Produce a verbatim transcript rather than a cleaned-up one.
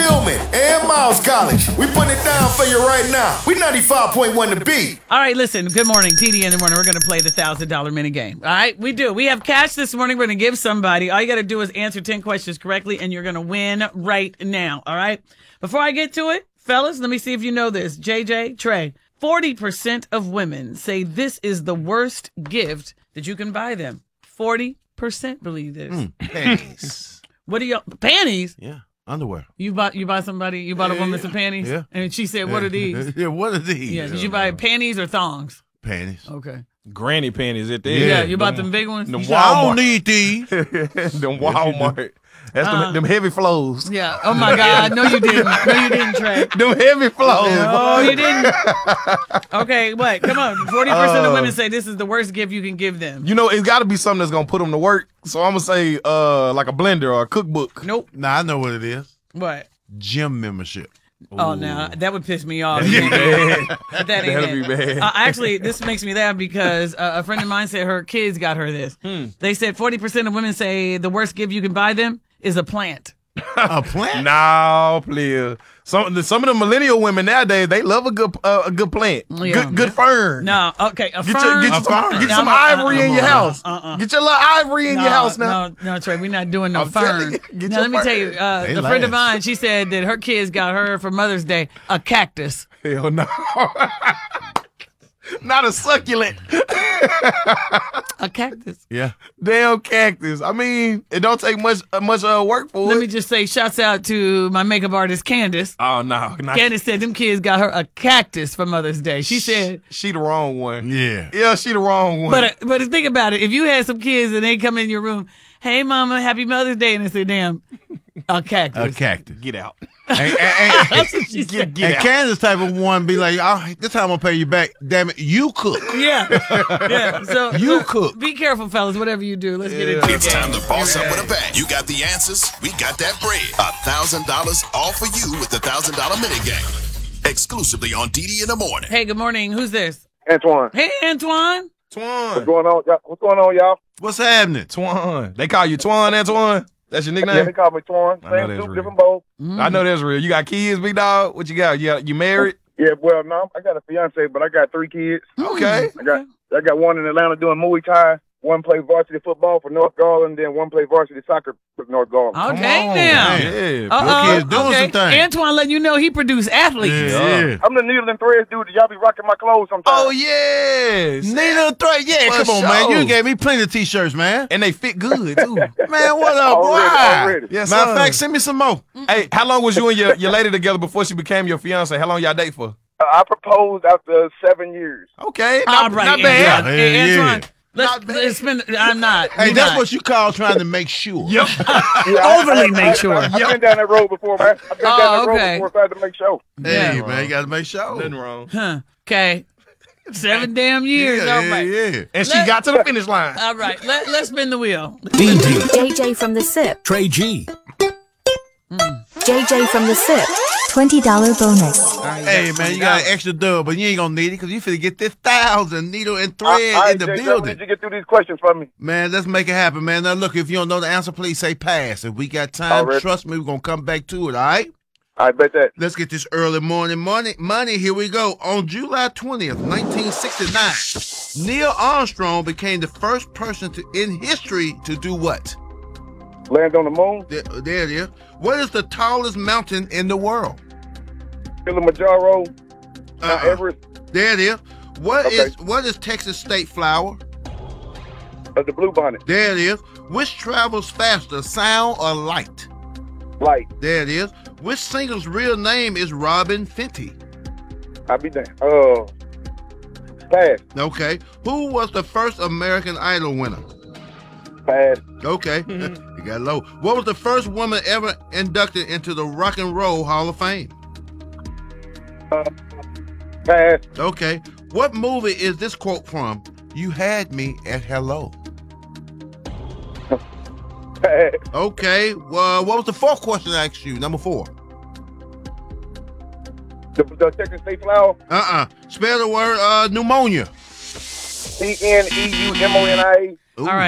Stillman, and Miles College. We putting it down for you right now. We ninety-five point one The Beat. All right, listen. Good morning. T D in the morning. We're going to play the one thousand dollars mini game. All right, we do. We have cash this morning. We're going to give somebody. All you got to do is answer ten questions correctly, and you're going to win right now. All right? Before I get to it, fellas, let me see if you know this. J J, Trey, forty percent of women say this is the worst gift that you can buy them. forty percent believe this. Mm, panties. What do you panties? Yeah, underwear. You bought you buy somebody you bought a Yeah, woman yeah. some panties? Yeah. And she said, "What are these?" Yeah, what are these? Yeah, did you buy panties or thongs? Panties. Okay. Granny panties at the Yeah, end. you bought them big ones? Them You said, I don't Walmart. need these. them Walmart. That's Uh. them, them heavy flows. Yeah. Oh my God. No, you didn't. No, you didn't, Trey. Them heavy flows. No, you didn't. Okay, what? Come on. Forty percent of Uh. women say this is the worst gift you can give them. You know, it's got to be something that's gonna put them to work. So I'm gonna say, uh, like a blender or a cookbook. Nope. Nah, I know what it is. What? Gym membership. Oh, now that would piss me off. That'd be bad. But that ain't That'd it. be bad. Uh, actually, this makes me laugh because uh, a friend of mine said her kids got her this. Hmm. They said forty percent of women say the worst gift you can buy them is a plant. A plant? No, please. Some some of the millennial women nowadays, they love a good uh, a good plant, Yeah. good good fern. No, okay, a Get, fern. your, get, A you some, fern. get No, some uh, uh, ivory uh, in your uh, house. uh-uh. Get your little ivory in no, your house now. No, no, Trey, we're not doing no I'm telling fern. you, get Now, your let me fern. tell you, uh, They the friend of last. mine, she said that her kids got her for Mother's Day a cactus. Hell no. Not a succulent. A cactus. Yeah. Damn cactus. I mean, it don't take much uh, much uh, work for Let it. me just say, shouts out to my makeup artist, Candace. oh no, not, Candace said them kids got her a cactus for Mother's Day. She said, she the wrong one. Yeah. Yeah, she the wrong one. but uh, but think about it. If you had some kids and they come in your room, hey, mama, happy Mother's Day, and they say, damn, a cactus. A cactus. get out. And, and, and, That's what she said. Get and out. Kansas type of one be like, oh, this time I'm gonna pay you back. Damn it, you cook. Yeah. Yeah. So You uh, cook. Be careful, fellas, whatever you do. Let's get into the It's game. time to boss up with a bang. You got the answers. We got that bread. A thousand dollars all for you with the thousand dollar mini game. Exclusively on D D in the morning. Hey, good morning. Who's this? Antoine. Hey, Antoine. Twan. What's going on? y'all? What's going on, y'all? What's happening? Twan. They call you Twan, Antoine? That's your nickname? Yeah, they call me Twan. I know Same that's soup, real. different bowl. I know that's real. You got kids, big dog? What you got? You, got, you married? Yeah, well, no, I got a fiance, but I got three kids. Okay. I got I got one in Atlanta doing Muay Thai. One play varsity football for North Garland, then one play varsity soccer for North Garland. Oh, Come dang on, now. man. Yeah. Uh-oh. kids doing okay. some things. Antoine letting you know he produced athletes. Yeah. yeah. I'm the needle and thread dude. Y'all be rocking my clothes sometimes. Oh, yes. Needle thread. Yeah, For come on, man. sure. You gave me plenty of t-shirts, man. And they fit good, too. Man, what up, boy? Already, already. Yes, Matter sir. of fact, send me some more. Hey, how long was you and your, your lady together before she became your fiance? How long y'all date for? Uh, I proposed after seven years. Okay, All not, right, not Antoine. bad. Yeah, Hey, yeah. Antoine, let's, Not bad. let's spend. I'm not. Hey, You're that's not. what you call trying to make sure. Yep. Yeah, I- Overly I, make I, sure. I, I've been down that road before, man. I've been Oh, down that okay. road before, so I had to make sure. Hey, Yeah. man, you got to make sure. Nothing wrong. Huh. Okay. Seven damn years. Yeah, All yeah, right. yeah. And she Let- got to the finish line. All right. Let, let's spin the wheel. B G, J J from the SIP. Trey G, J J from the SIP. twenty dollars bonus. All right, Hey, man, you got an $20. extra dub, but you ain't going to need it because you finna get this thousand needle and thread All right, in the Jay, Jay, building. Did you get through these questions for me? Man, let's make it happen, man. Now, look, if you don't know the answer, please say pass. If we got time, Alright. trust me, we're going to come back to it, all right? I bet that. Let's get this early morning money. Money, here we go. On July twentieth, nineteen sixty-nine, Neil Armstrong became the first person to, in history to do what? Land on the moon, There, there it is. What is the tallest mountain in the world? Kilimanjaro, Mount Uh-uh. Everest, There it is. What Okay. is what is Texas state flower? uh, the blue bonnet, There it is. Which travels faster, sound or light? light. There it is. Which singer's real name is Robin Fenty? I'll be damned. Uh, pass, Okay. Who was the first American Idol winner? pass, Okay. You got low. What was the first woman ever inducted into the Rock and Roll Hall of Fame? uh, pass, Okay. What movie is this quote from? You had me at hello. pass. Okay. Well, what was the fourth question I asked you? Number four. The, the Texas State flower, Uh-uh. Spell the word uh, pneumonia. C N E U M O N I A. Ooh. All right.